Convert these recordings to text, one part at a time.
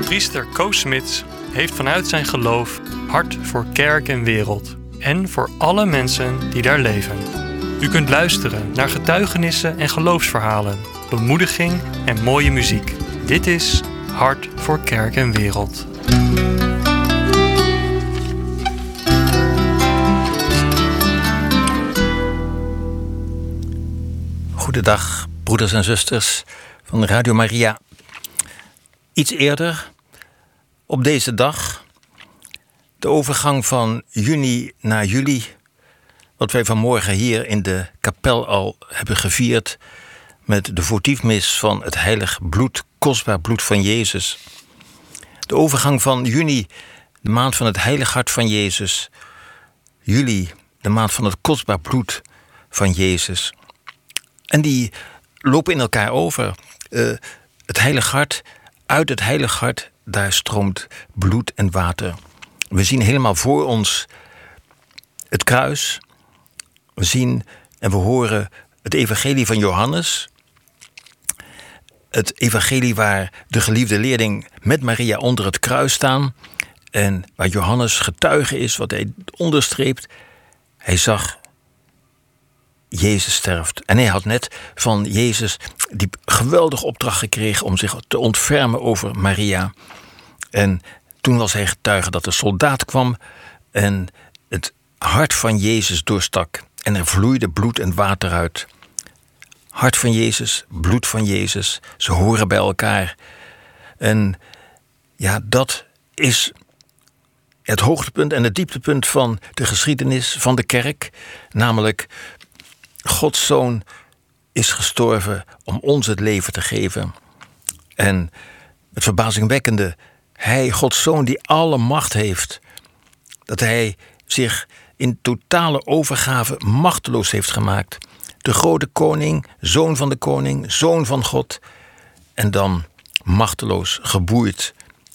Priester Koos Smits heeft vanuit zijn geloof hart voor kerk en wereld en voor alle mensen die daar leven. U kunt luisteren naar getuigenissen en geloofsverhalen, bemoediging en mooie muziek. Dit is Hart voor kerk en wereld. Goedendag, broeders en zusters van Radio Maria. Iets eerder, op deze dag, de overgang van juni naar juli, wat wij vanmorgen hier in de kapel al hebben gevierd met de votiefmis van het heilig bloed, kostbaar bloed van Jezus. De overgang van juni, de maand van het heilig hart van Jezus. Juli, de maand van het kostbaar bloed van Jezus. En die lopen in elkaar over. Het heilig hart, uit het heilig hart, daar stroomt bloed en water. We zien helemaal voor ons het kruis. We zien en we horen het evangelie van Johannes. Het evangelie waar de geliefde leerling met Maria onder het kruis staan. En waar Johannes getuige is, wat hij onderstreept. Hij zag Jezus sterft. En hij had net van Jezus die geweldige opdracht gekregen om zich te ontfermen over Maria. En toen was hij getuige dat de soldaat kwam en het hart van Jezus doorstak. En er vloeide bloed en water uit. Hart van Jezus, bloed van Jezus, ze horen bij elkaar. En ja, dat is het hoogtepunt en het dieptepunt van de geschiedenis van de kerk. Namelijk, Gods Zoon is gestorven om ons het leven te geven. En het verbazingwekkende, hij, Gods Zoon die alle macht heeft, dat hij zich in totale overgave machteloos heeft gemaakt. De grote koning, zoon van de koning, zoon van God. En dan machteloos, geboeid.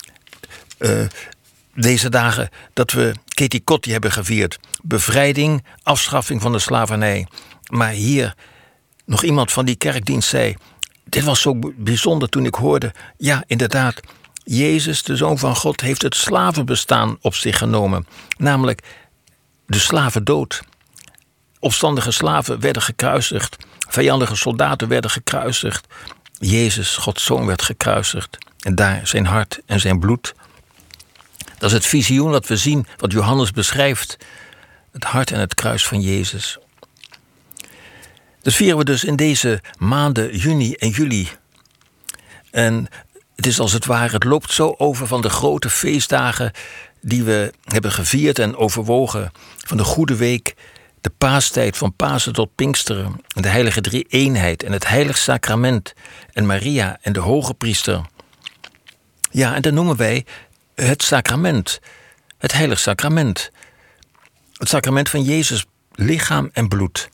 Deze dagen dat we Keti Kotti hebben gevierd. Bevrijding, afschaffing van de slavernij. Maar hier nog iemand van die kerkdienst zei, dit was zo bijzonder toen ik hoorde, ja inderdaad, Jezus, de Zoon van God, heeft het slavenbestaan op zich genomen. Namelijk de slavendood. Opstandige slaven werden gekruisigd. Vijandige soldaten werden gekruisigd. Jezus, Gods Zoon, werd gekruisigd. En daar zijn hart en zijn bloed. Dat is het visioen dat we zien, wat Johannes beschrijft. Het hart en het kruis van Jezus. Dat vieren we dus in deze maanden juni en juli. En het is als het ware, het loopt zo over van de grote feestdagen die we hebben gevierd en overwogen. Van de Goede Week, de paastijd van Pasen tot Pinksteren. En de heilige drie-eenheid en het heilig sacrament. En Maria en de hoge priester. Ja, en dat noemen wij het sacrament. Het heilig sacrament. Het sacrament van Jezus lichaam en bloed.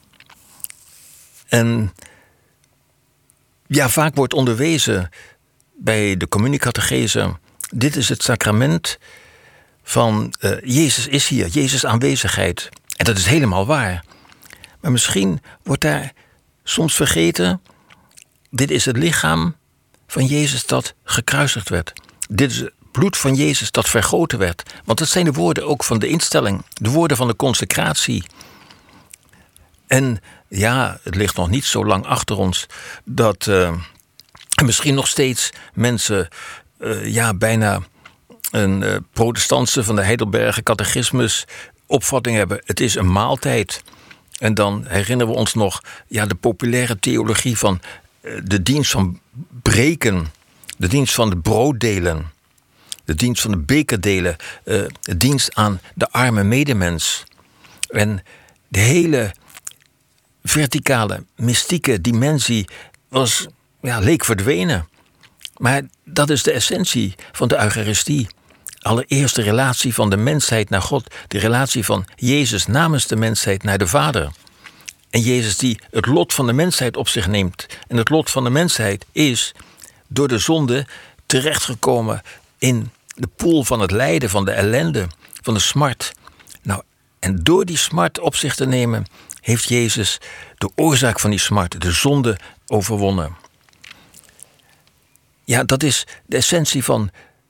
En ja, vaak wordt onderwezen bij de communicatechese, dit is het sacrament van Jezus is hier, Jezus aanwezigheid. En dat is helemaal waar. Maar misschien wordt daar soms vergeten, dit is het lichaam van Jezus dat gekruisigd werd. Dit is het bloed van Jezus dat vergoten werd. Want dat zijn de woorden ook van de instelling, de woorden van de consecratie. En ja, het ligt nog niet zo lang achter ons dat misschien nog steeds mensen bijna een protestantse van de Heidelberger catechismus opvatting hebben. Het is een maaltijd. En dan herinneren we ons nog de populaire theologie van de dienst van breken, de dienst van de brooddelen, de dienst van de bekerdelen, de dienst aan de arme medemens. En de hele verticale, mystieke dimensie leek verdwenen. Maar dat is de essentie van de Eucharistie. Allereerst de relatie van de mensheid naar God. De relatie van Jezus namens de mensheid naar de Vader. En Jezus die het lot van de mensheid op zich neemt. En het lot van de mensheid is door de zonde terechtgekomen in de poel van het lijden, van de ellende, van de smart. Nou, en door die smart op zich te nemen, heeft Jezus de oorzaak van die smart, de zonde, overwonnen. Ja, dat is de essentie van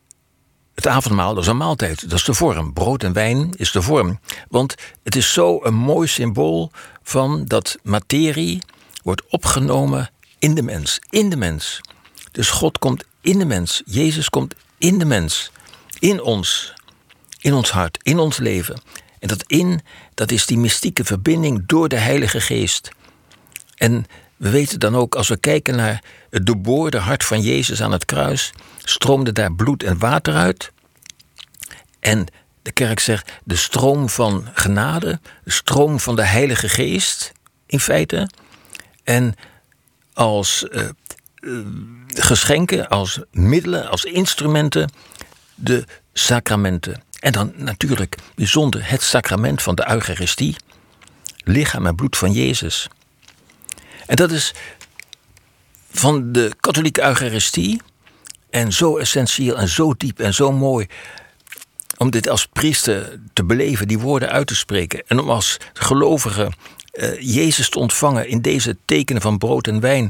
Het avondmaal, dat is een maaltijd, dat is de vorm. Brood en wijn is de vorm. Want het is zo een mooi symbool van dat materie wordt opgenomen in de mens. In de mens. Dus God komt in de mens. Jezus komt in de mens. In ons. In ons hart. In ons leven. En dat is die mystieke verbinding door de Heilige Geest. En we weten dan ook, als we kijken naar het doorboorde hart van Jezus aan het kruis, stroomde daar bloed en water uit. En de kerk zegt, de stroom van genade, de stroom van de Heilige Geest, in feite. En als geschenken, als middelen, als instrumenten, de sacramenten. En dan natuurlijk bijzonder het sacrament van de Eucharistie, lichaam en bloed van Jezus. En dat is van de katholieke Eucharistie en zo essentieel en zo diep en zo mooi om dit als priester te beleven, die woorden uit te spreken. En om als gelovige Jezus te ontvangen in deze tekenen van brood en wijn.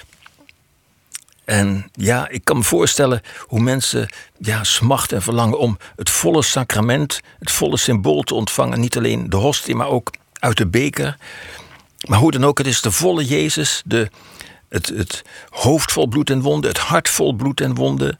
En ja, ik kan me voorstellen hoe mensen smachten en verlangen om het volle sacrament, het volle symbool te ontvangen. Niet alleen de hostie, maar ook uit de beker. Maar hoe dan ook, het is de volle Jezus, het hoofd vol bloed en wonden, het hart vol bloed en wonden.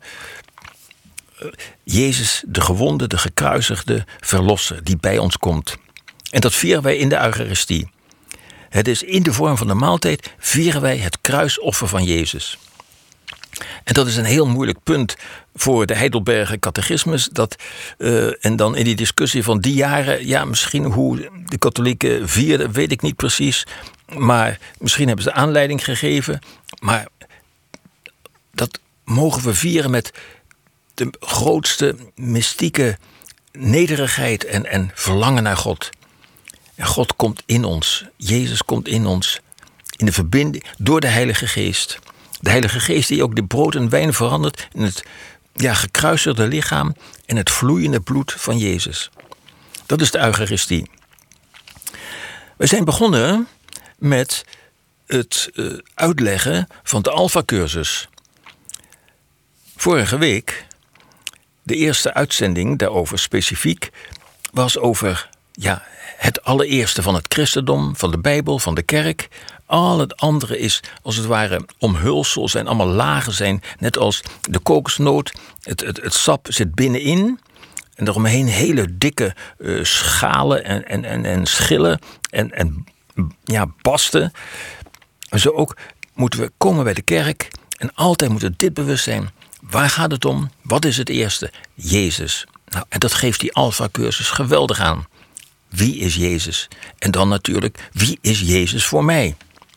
Jezus, de gewonde, de gekruisigde verlosser die bij ons komt. En dat vieren wij in de Eucharistie. Het is in de vorm van de maaltijd vieren wij het kruisoffer van Jezus. En dat is een heel moeilijk punt voor de Heidelberger catechismus. En dan in die discussie van die jaren, misschien hoe de katholieken vierden, weet ik niet precies. Maar misschien hebben ze aanleiding gegeven. Maar dat mogen we vieren met de grootste mystieke nederigheid en verlangen naar God. En God komt in ons. Jezus komt in ons. In de verbinding door de Heilige Geest. De Heilige Geest die ook de brood en wijn verandert in het gekruisigde lichaam en het vloeiende bloed van Jezus. Dat is de Eucharistie. We zijn begonnen met het uitleggen van de Alpha-cursus. Vorige week, de eerste uitzending daarover specifiek, was over het allereerste van het christendom, van de Bijbel, van de kerk. Al het andere is als het ware omhulsels en allemaal lagen zijn. Net als de kokosnoot, het sap zit binnenin. En daaromheen hele dikke schalen en schillen en basten. En zo ook moeten we komen bij de kerk. En altijd moet het dit bewust zijn. Waar gaat het om? Wat is het eerste? Jezus. Nou, en dat geeft die Alpha-cursus geweldig aan. Wie is Jezus? En dan natuurlijk, wie is Jezus voor mij?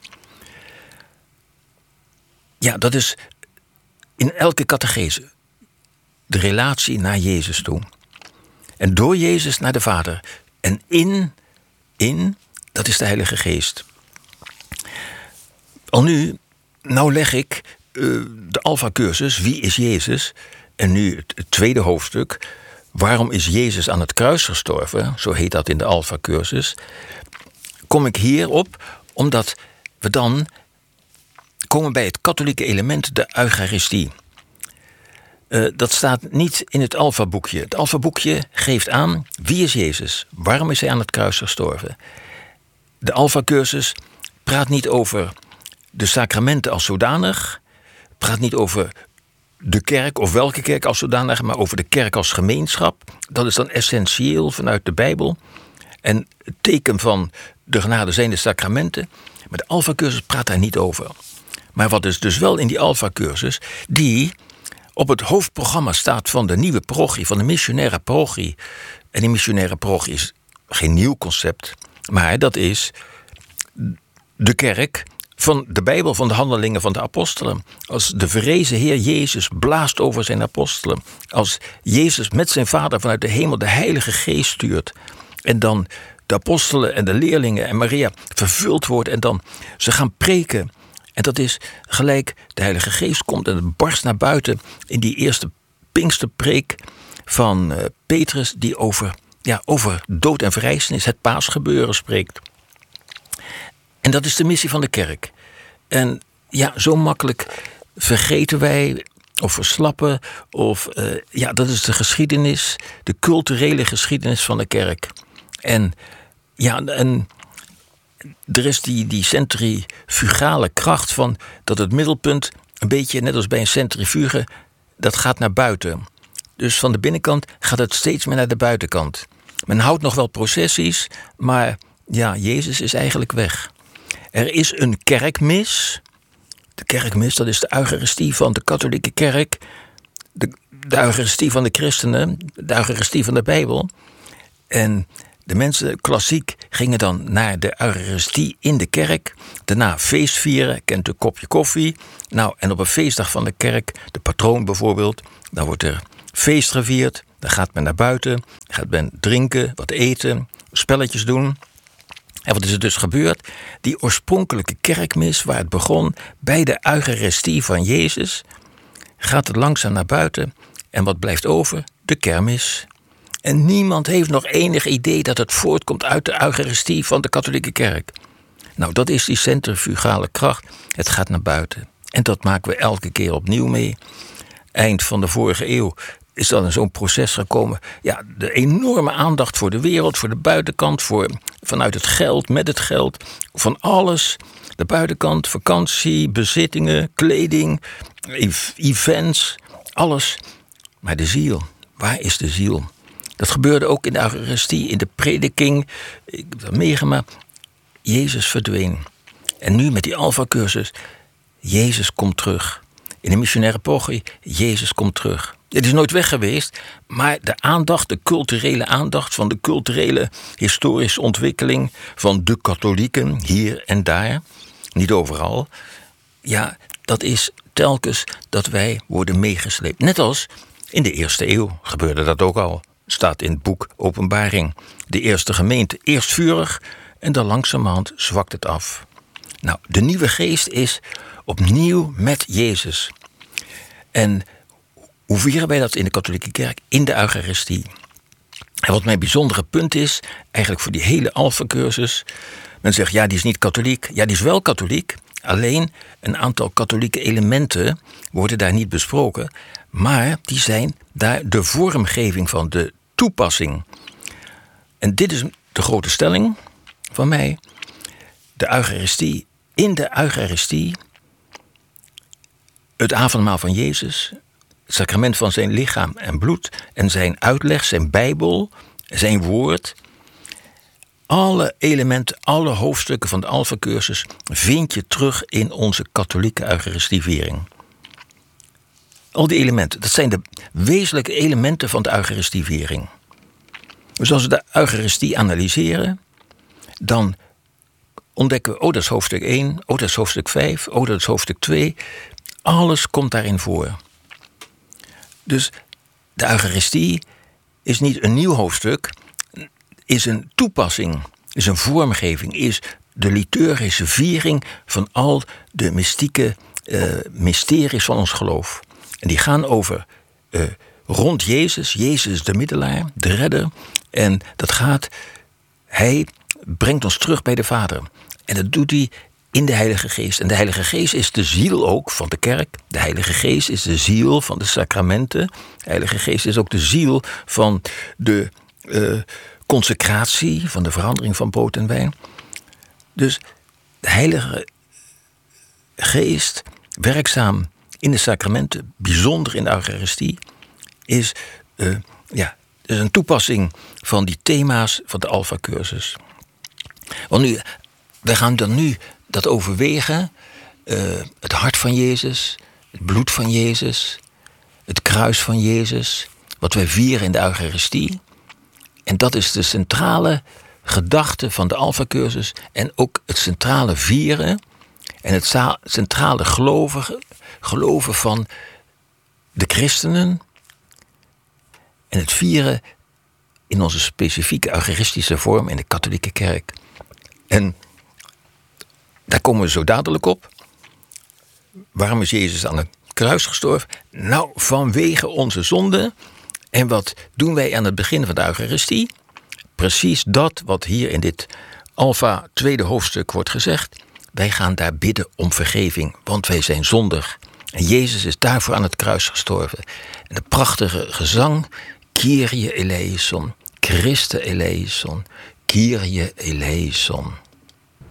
Ja, dat is in elke catechese de relatie naar Jezus toe. En door Jezus naar de Vader. En in, dat is de Heilige Geest. Nou leg ik de Alpha-cursus, wie is Jezus? En nu het tweede hoofdstuk, waarom is Jezus aan het kruis gestorven? Zo heet dat in de Alpha-cursus. Kom ik hierop, omdat we dan komen bij het katholieke element, de Eucharistie. Dat staat niet in het Alpha-boekje. Het Alpha-boekje geeft aan, wie is Jezus? Waarom is hij aan het kruis gestorven? De Alpha-cursus praat niet over de sacramenten als zodanig, praat niet over de kerk of welke kerk als zodanig, maar over de kerk als gemeenschap. Dat is dan essentieel vanuit de Bijbel. En het teken van de genade zijn de sacramenten. Maar de Alpha-cursus praat daar niet over. Maar wat is dus wel in die Alpha-cursus, die op het hoofdprogramma staat van de nieuwe parochie, van de missionaire parochie. En die missionaire parochie is geen nieuw concept, maar dat is de kerk van de Bijbel, van de handelingen van de apostelen. Als de verrezen Heer Jezus blaast over zijn apostelen. Als Jezus met zijn Vader vanuit de hemel de Heilige Geest stuurt. En dan de apostelen en de leerlingen en Maria vervuld wordt. En dan ze gaan preken. En dat is gelijk, de Heilige Geest komt en het barst naar buiten in die eerste Pinksterpreek van Petrus, die over dood en verrijzenis, het paasgebeuren spreekt. En dat is de missie van de kerk. En zo makkelijk vergeten wij of verslappen. Dat is de geschiedenis, de culturele geschiedenis van de kerk. En er is die centrifugale kracht van dat het middelpunt een beetje net als bij een centrifuge, dat gaat naar buiten. Dus van de binnenkant gaat het steeds meer naar de buitenkant. Men houdt nog wel processies, maar Jezus is eigenlijk weg. Er is een kerkmis. De kerkmis, dat is de eucharistie van de katholieke kerk. De eucharistie van de christenen. De eucharistie van de Bijbel. En de mensen klassiek gingen dan naar de eucharistie in de kerk. Daarna feest vieren, kent een kopje koffie. Nou, en op een feestdag van de kerk, de patroon bijvoorbeeld, dan wordt er feest gevierd. Dan gaat men naar buiten, gaat men drinken, wat eten, spelletjes doen. En wat is er dus gebeurd? Die oorspronkelijke kerkmis waar het begon, bij de eucharistie van Jezus, gaat het langzaam naar buiten. En wat blijft over? De kermis. En niemand heeft nog enig idee dat het voortkomt uit de eucharistie van de katholieke kerk. Nou, dat is die centrifugale kracht. Het gaat naar buiten. En dat maken we elke keer opnieuw mee. Eind van de vorige eeuw is dan in zo'n proces gekomen. Ja, de enorme aandacht voor de wereld, voor de buitenkant, vanuit het geld, met het geld, van alles. De buitenkant, vakantie, bezittingen, kleding, events, alles. Maar de ziel, waar is de ziel? Dat gebeurde ook in de eucharistie, in de prediking. Ik heb dat meegemaakt. Jezus verdween. En nu met die Alpha-cursus, Jezus komt terug. In de missionaire parochie, Jezus komt terug. Het is nooit weg geweest, maar de aandacht, de culturele aandacht van de culturele historische ontwikkeling van de katholieken hier en daar, niet overal, dat is telkens dat wij worden meegesleept. Net als in de eerste eeuw gebeurde dat ook al. Staat in het boek Openbaring. De eerste gemeente eerst vurig en dan langzamerhand zwakt het af. Nou, de nieuwe geest is opnieuw met Jezus. En hoe vieren wij dat in de katholieke kerk? In de eucharistie. En wat mijn bijzondere punt is, eigenlijk voor die hele Alpha-cursus, men zegt, die is niet katholiek. Ja, die is wel katholiek. Alleen een aantal katholieke elementen worden daar niet besproken. Maar die zijn daar de vormgeving van, de toepassing. En dit is de grote stelling van mij. De eucharistie, in de eucharistie, het avondmaal van Jezus, het sacrament van zijn lichaam en bloed en zijn uitleg, zijn Bijbel, zijn woord. Alle elementen, alle hoofdstukken van de Alpha-cursus vind je terug in onze katholieke eucharistieviering. Al die elementen, dat zijn de wezenlijke elementen van de eucharistieviering. Dus als we de eucharistie analyseren, dan ontdekken we, dat is hoofdstuk 1, dat is hoofdstuk 5, dat is hoofdstuk 2. Alles komt daarin voor. Dus de eucharistie is niet een nieuw hoofdstuk, is een toepassing, is een vormgeving, is de liturgische viering van al de mystieke mysteries van ons geloof. En die gaan over rond Jezus. Jezus is de middelaar, de redder. En dat gaat, hij brengt ons terug bij de Vader. En dat doet hij in de Heilige Geest. En de Heilige Geest is de ziel ook van de kerk. De Heilige Geest is de ziel van de sacramenten. De Heilige Geest is ook de ziel van de consecratie, van de verandering van brood en wijn. Dus de Heilige Geest, werkzaam in de sacramenten, bijzonder in de Eucharistie, is een toepassing van die thema's van de Alpha-cursus. Want wij gaan dan nu dat overwegen, het hart van Jezus, het bloed van Jezus, het kruis van Jezus, wat wij vieren in de Eucharistie. En dat is de centrale gedachte van de Alpha-cursus en ook het centrale vieren en het centrale geloven van de christenen en het vieren in onze specifieke eucharistische vorm in de katholieke kerk. En daar komen we zo dadelijk op. Waarom is Jezus aan het kruis gestorven? Nou, vanwege onze zonde. En wat doen wij aan het begin van de Eucharistie? Precies dat wat hier in dit Alpha tweede hoofdstuk wordt gezegd. Wij gaan daar bidden om vergeving, want wij zijn zondig. En Jezus is daarvoor aan het kruis gestorven. En de prachtige gezang, Kyrie eleison, Christe eleison, Kyrie eleison.